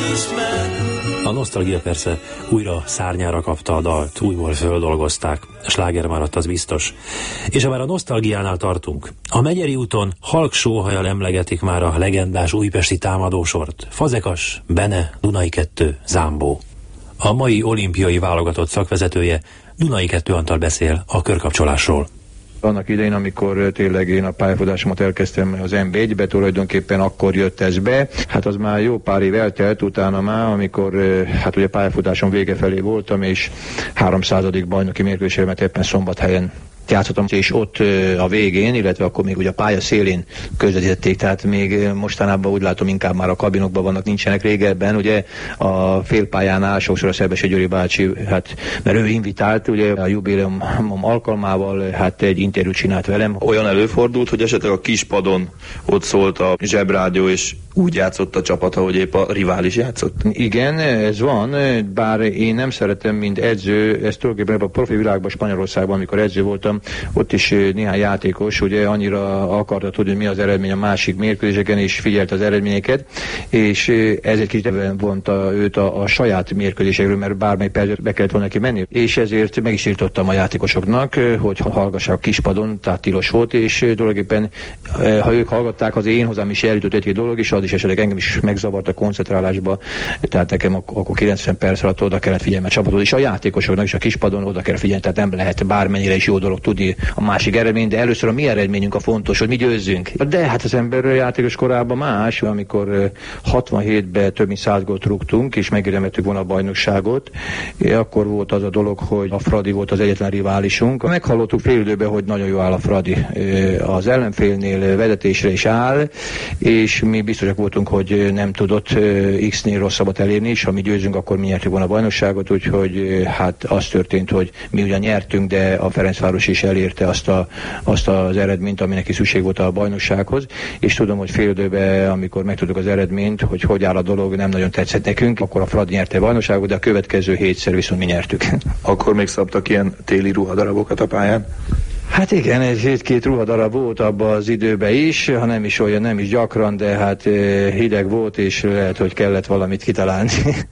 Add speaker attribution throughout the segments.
Speaker 1: A nosztalgia persze újra szárnyára kapta a dalt, újból földolgozták, sláger maradt, az biztos. És ha már a nosztalgiánál tartunk, a Megyeri úton halk sóhajjal emlegetik már a legendás újpesti támadósort. Fazekas, Bene, Dunai 2, Zámbó. A mai olimpiai válogatott szakvezetője, Dunai 2 Antal beszél a körkapcsolásról.
Speaker 2: Annak idején, amikor tényleg én a pályafutásomat elkezdtem az NB1-be, tulajdonképpen akkor jött ez be. Hát az már jó pár év eltelt utána már, amikor hát ugye pályafutásom vége felé voltam, és 300. bajnoki mérkőzésemet éppen Szombathelyen játszottam, és ott a végén, illetve akkor még ugye a pálya szélén közvetítették, tehát még mostanában úgy látom inkább már a kabinokban vannak, nincsenek régebben, ugye a félpályánál sokszor a Szebesi Győri bácsi, hát mert ő invitált, ugye a jubileumom alkalmával, hát egy interjút csinált velem.
Speaker 3: Olyan előfordult, hogy esetleg a kispadon ott szólt a Zsebrádió, és úgy játszott a csapat, ahogy épp a rivális játszott?
Speaker 2: Igen, ez van, bár én nem szeretem, mint edző, ez tulajdonképpen a profi világban, Spanyolországban, amikor edző voltam, ott is néhány játékos ugye annyira akarta tudni, hogy mi az eredmény a másik mérkőzéseken, és figyelt az eredményeket, és ez egy kicsit vonta őt a saját mérkőzésekről, mert bármely percben be kellett volna neki menni. És ezért meg is írtottam a játékosoknak, hogy hallgassák a kispadon, tehát tilos volt, és tulajdonképpen, ha ők hallgatták, az én hozzám is eljutott egy dolog, és az is esetleg engem is megzavart a koncentrálásba, tehát nekem akkor 90 perc alatt oda kellett figyelni a csapatot, és a játékosoknak is a kispadon oda kell figyelni, tehát nem lehet bármennyire is jó dolog tudni a másik eredmény, de először a mi eredményünk a fontos, hogy mi győzzünk. De hát az ember játékos korában más, amikor 67-ben több mint 100 gólt rúgtunk, és megérdemeltük volna a bajnokságot, akkor volt az a dolog, hogy a Fradi volt az egyetlen riválisunk. Meghallottuk fél időben, hogy nagyon jó áll a Fradi. Az ellenfélnél vezetésre is áll, és mi biztosak voltunk, hogy nem tudott X-nél rosszabbat elérni, és ha mi győzünk, akkor mi nyertük volna a bajnokságot, úgyhogy hát az történt, hogy mi ugyan nyertünk, de a Ferencváros is elérte azt az eredményt, ami neki szükség volt a bajnoksághoz, és tudom, hogy fél időben, amikor megtudtuk az eredményt, hogy áll a dolog, nem nagyon tetszett nekünk, akkor a Fradi nyerte a bajnokságot, de a következő hétszer viszont mi nyertük.
Speaker 3: Akkor még szabtak ilyen téli ruhadarabokat a pályán?
Speaker 2: Hát igen, egy-két ruhadarab volt abban az időben is, ha nem is olyan, nem is gyakran, de hát hideg volt, és lehet, hogy kellett valamit kitalálni.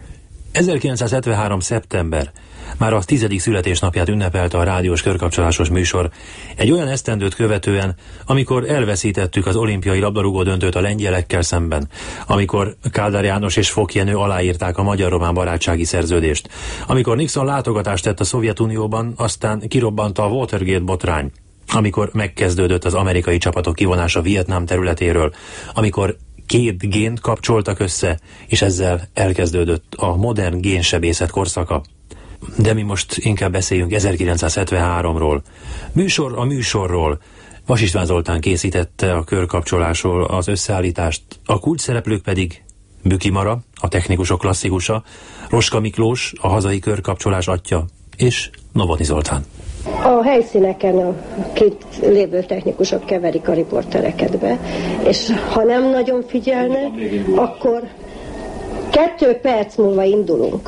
Speaker 1: 1973. szeptember. Már a 10. születésnapját ünnepelte a rádiós körkapcsolásos műsor egy olyan esztendőt követően, amikor elveszítettük az olimpiai labdarúgó döntőt a lengyelekkel szemben, amikor Kádár János és Fok Jenő aláírták a magyar-román barátsági szerződést, amikor Nixon látogatást tett a Szovjetunióban, aztán kirobbant a Watergate botrány, amikor megkezdődött az amerikai csapatok kivonása Vietnám területéről, amikor két gént kapcsoltak össze, és ezzel elkezdődött a modern génsebészet korszaka. De mi most inkább beszéljünk 1973-ról. Műsor a műsorról. Vas István Zoltán készítette a körkapcsolásról az összeállítást, a kulcsszereplők pedig Büki Mara, a technikusok klasszikusa, Roska Miklós, a hazai körkapcsolás atya, és Novotny Zoltán.
Speaker 4: A helyszíneken a két lévő technikusok keverik a riportereket be, és ha nem nagyon figyelnek, akkor 2 perc múlva indulunk.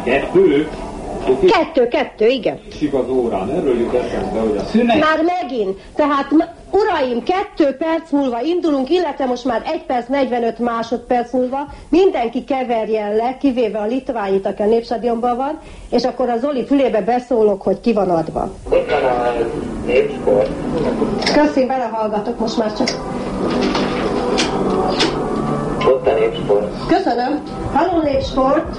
Speaker 4: 2, igen.
Speaker 5: Az órán, erről jut eszembe, hogy a szünet...
Speaker 4: Már megint, tehát uraim, 2 perc múlva indulunk, illetve most már 1 perc 45 másodperc múlva mindenki keverjen le, kivéve a litványit, aki a Népstadionban van, és akkor a Zoli fülébe beszólok, hogy ki van adva.
Speaker 6: Ott van a Népsport.
Speaker 4: Köszi, belehallgatok most már csak.
Speaker 6: Ott a Népsport.
Speaker 4: Köszönöm. Halló Népsport.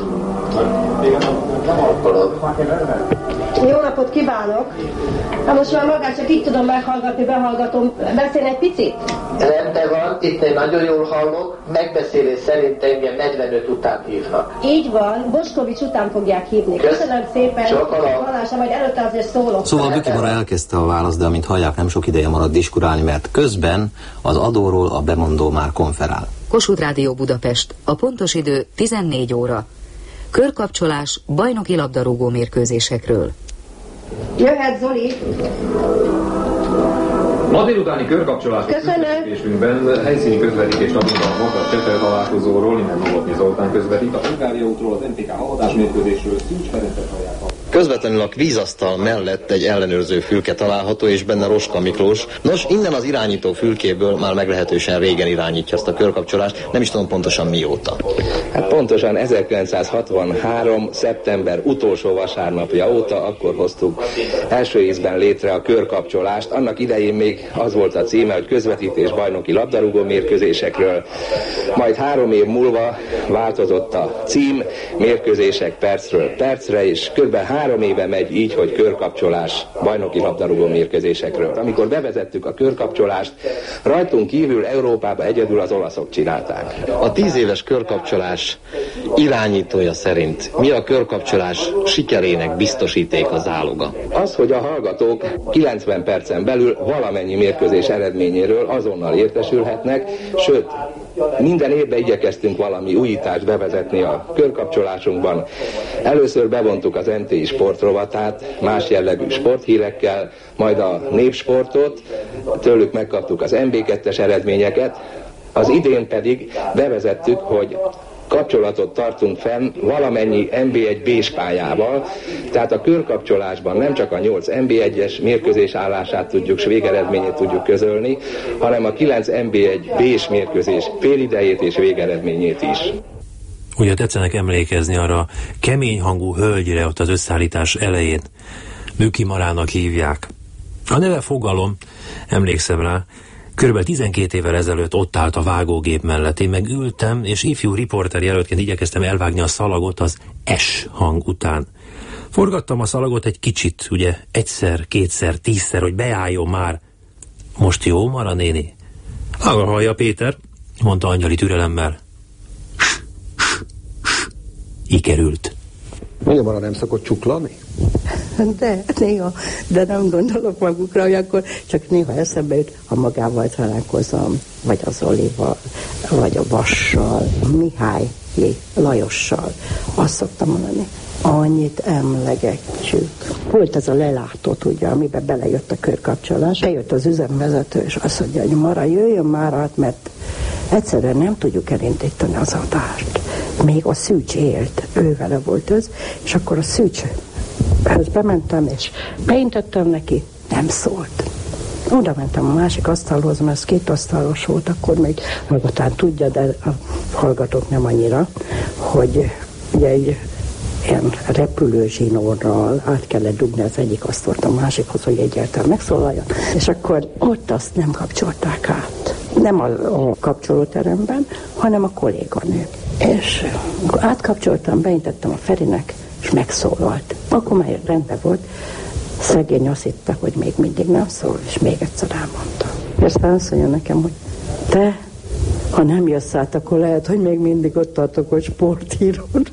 Speaker 4: Jó napot kívánok. Hát most már magát csak így tudom meghallgatni, behallgatom. Beszélj egy picit?
Speaker 6: Rendben van, itt én nagyon jól hallok. Megbeszélés szerint engem 45 után hívnak.
Speaker 4: Így van, Boskovics után fogják hívni. Köszönöm szépen. Hallásra, majd előtte azért szólok.
Speaker 7: Szóval Büki Mara elkezdte a választ, de amint hallják, nem sok ideje maradt diskurálni, mert közben az adóról a bemondó már konferál.
Speaker 8: Kossuth Rádió Budapest. A pontos idő 14 óra. Körkapcsolás bajnoki labdarúgó mérkőzésekről.
Speaker 4: Jöhet Zoli.
Speaker 5: Ma délutáni körkapcsolásos közvetítésünkben helyszíni közvetítést adunk a Makacs-Csepel találkozóról, innen Novotny Zoltán közvetít, a Hungária útról, az MTK Haladás mérkőzésről, Szűcs Ferencet hallják.
Speaker 7: Közvetlenül a kvízasztal mellett egy ellenőrző fülke található, és benne Roska Miklós. Nos, innen az irányító fülkéből már meglehetősen régen irányítja azt a körkapcsolást, nem is tudom pontosan mióta.
Speaker 9: Hát pontosan 1963. szeptember utolsó vasárnapja óta, akkor hoztuk első ízben létre a körkapcsolást. Annak idején még az volt a címe, hogy közvetítés bajnoki labdarúgó mérkőzésekről. Majd 3 év múlva változott a cím, mérkőzések percről percre, és kb. 3 éve megy így, hogy körkapcsolás bajnoki labdarúgó mérkőzésekről. Amikor bevezettük a körkapcsolást, rajtunk kívül Európában egyedül az olaszok csinálták.
Speaker 7: A 10 éves körkapcsolás irányítója szerint mi a körkapcsolás sikerének biztosíték az záloga?
Speaker 9: Az, hogy a hallgatók 90 percen belül valamennyi mérkőzés eredményéről azonnal értesülhetnek, sőt, minden évben igyekeztünk valami újítást bevezetni a körkapcsolásunkban. Először bevontuk az NTI sportrovatát, más jellegű sporthírekkel, majd a népsportot, tőlük megkaptuk az MB2-es eredményeket, az idén pedig bevezettük, hogy kapcsolatot tartunk fenn valamennyi NB1-B-s pályával, tehát a körkapcsolásban nem csak a 8 NB1-es mérkőzés állását tudjuk, s végeredményét tudjuk közölni, hanem a 9 NB1-B-s mérkőzés félidejét és végeredményét is.
Speaker 1: Ugye tetszenek emlékezni arra kemény hangú hölgyre ott az összeállítás elején. Műki Marának hívják. A neve fogalom, emlékszem rá, körülbelül 12 évvel ezelőtt ott állt a vágógép mellett. Én meg ültem, és ifjú riporter jelöltként igyekeztem elvágni a szalagot az S hang után. Forgattam a szalagot egy kicsit, ugye, 1-szer, 2-szer, 10-szer, hogy beálljon már. Most jó, Mara néni? Hallja, Péter, mondta angyali türelemmel. Így került.
Speaker 10: Mondja, Mara nem szokott csuklani?
Speaker 11: De néha, de nem gondolok magukra, hogy akkor csak néha eszembe jut, ha magával találkozom, vagy az Olival, vagy a Vassal, Mihály Lajossal. Azt szoktam mondani, annyit emlegetjük. Volt ez a lelátót, ugye, amiben belejött a körkapcsolás. Bejött az üzemvezető, és azt mondja, hogy Mara, jöjjön már át, mert egyszerűen nem tudjuk elindítani az adást. Még a Szűcs élt, ő vele volt ez, és akkor a Szűcshez bementem, és beintettem neki, nem szólt. Oda mentem a másik asztalhoz, mert ez 2 asztalos volt, akkor még magatán tudja, de a hallgatók nem annyira, hogy ugye egy ilyen repülőzsinórral át kellett dugni az egyik asztalt a másikhoz, hogy egyáltalán megszólaljon. És akkor ott azt nem kapcsolták át. Nem a kapcsolóteremben, hanem a kolléganő. És akkor átkapcsoltam, beintettem a Ferinek, és megszólalt. Akkor már rendben volt. Szegény azt hitte, hogy még mindig nem szól, és még egyszer elmondta. És aztán azt mondja nekem, hogy te, ha nem jössz át, akkor lehet, hogy még mindig ott tartok, hogy sportírod.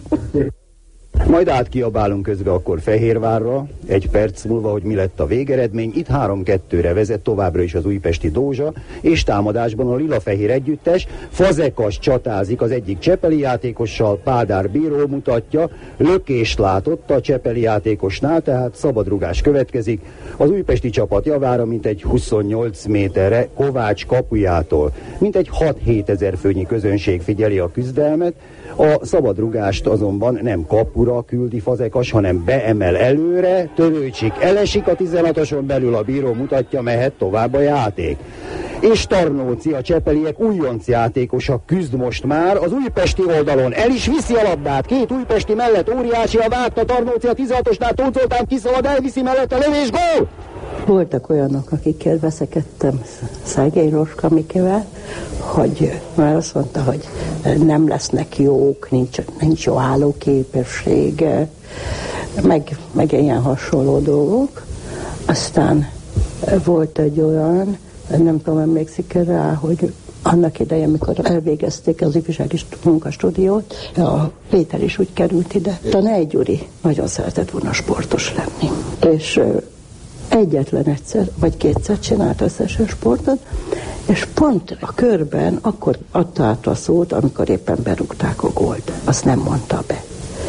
Speaker 10: Majd átkiabálunk közben akkor Fehérvárra, 1 perc múlva, hogy mi lett a végeredmény. Itt 3-2-re vezet továbbra is az újpesti Dózsa, és támadásban a lila-fehér együttes. Fazekas csatázik az egyik csepeli játékossal, Pádár bíró mutatja, lökést látott a csepeli játékosnál, tehát szabadrugás következik. Az újpesti csapat javára mintegy 28 méterre Kovács kapujától. Mintegy 6-7 ezer főnyi közönség figyeli a küzdelmet. A szabadrugást azonban nem kapura küldi Fazekas, hanem beemel előre, Törőcsik elesik a 16-oson belül, a bíró mutatja, mehet tovább a játék. És Tarnóci, a csepeliek újonc játékosa küzd most már az újpesti oldalon. El is viszi a labdát, 2 újpesti mellett óriási a vágta, Tarnóci a 16-osnál, Tóth Zoltán kiszalad, elviszi mellett a lövés, gól!
Speaker 11: Voltak olyanok, akikkel veszekedtem, Szegény Roska Mikivel, hogy már azt mondta, hogy nem lesznek jók, nincs jó állóképessége, meg ilyen hasonló dolgok. Aztán volt egy olyan, nem tudom, emlékszik rá, hogy annak idején, amikor elvégezték az ifjúsági munkastúdiót, a Péter is úgy került ide. Tanei Gyuri nagyon szeretett volna sportos lenni. És egyetlen egyszer, vagy 2-szer csinált összesen sportot, és pont a körben akkor adta át a szót, amikor éppen berúgták a gólt. Azt nem mondta be.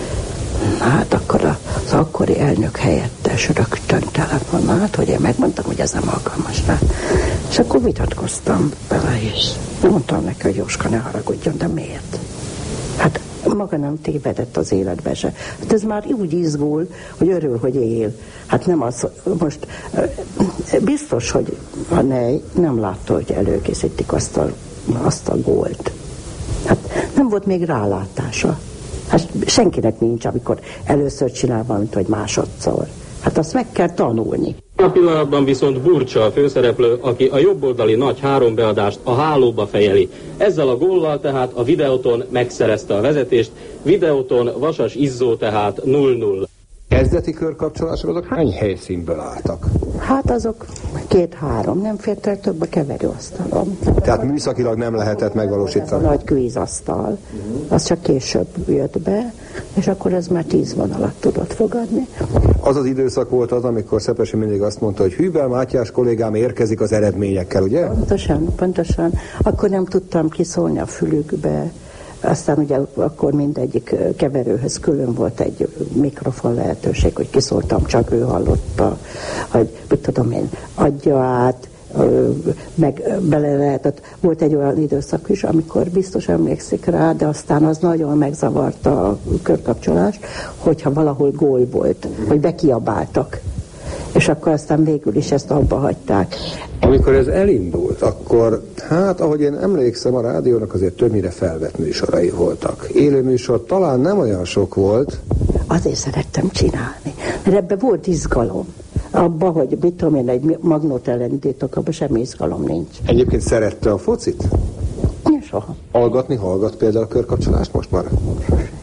Speaker 11: Hát akkor az akkori elnök helyettes rögtön telefonált, hogy én megmondtam, hogy ez nem alkalmas rá. És akkor vitatkoztam vele is. Mondtam neki, hogy Jóska, ne haragudjon, de miért? Hát Maga nem tévedett az életbe se. Hát ez már úgy izgul, hogy örül, hogy él. Hát nem az, most biztos, hogy a nej nem látta, hogy előkészítik azt a gólt. Hát nem volt még rálátása. Hát senkinek nincs, amikor először csinál valamit, vagy másodszor. Hát azt meg kell tanulni.
Speaker 12: A pillanatban viszont Burcsa a főszereplő, aki a jobboldali nagy 3 beadást a hálóba fejeli. Ezzel a góllal tehát a Videoton megszerezte a vezetést, Videoton Vasas Izzó tehát 0-0.
Speaker 13: Kezdeti körkapcsolások azok hány helyszínből álltak?
Speaker 11: Hát azok 2-3, nem fért el több a keverőasztalon.
Speaker 13: Tehát műszakilag nem lehetett megvalósítani?
Speaker 11: Ez a nagy kvízasztal, az csak később jött be, és akkor ez már 10 vonalat tudott fogadni.
Speaker 13: Az az időszak volt az, amikor Szepesi mindig azt mondta, hogy Hübel Mátyás kollégám érkezik az eredményekkel, ugye?
Speaker 11: Pontosan. Akkor nem tudtam kiszólni a fülükbe. Aztán ugye akkor mindegyik keverőhöz külön volt egy mikrofon lehetőség, hogy kiszóltam, csak ő hallotta, hogy mit tudom én, adja át, meg bele lehetett. Volt egy olyan időszak is, amikor biztos emlékszik rá, de aztán az nagyon megzavarta a körkapcsolást, hogyha valahol gól volt, hogy bekiabáltak. És akkor aztán végül is ezt abba hagyták.
Speaker 13: Amikor ez elindult, akkor, hát ahogy én emlékszem, a rádiónak azért többnyire felvett műsorai voltak. Élőműsor talán nem olyan sok volt.
Speaker 11: Azért szerettem csinálni, mert ebben volt izgalom. Abban, hogy mit tudom én, egy magnót elindítok, abban semmi izgalom nincs.
Speaker 13: Egyébként szerette a focit?
Speaker 11: Soha.
Speaker 13: Hallgat például a körkapcsolást most már?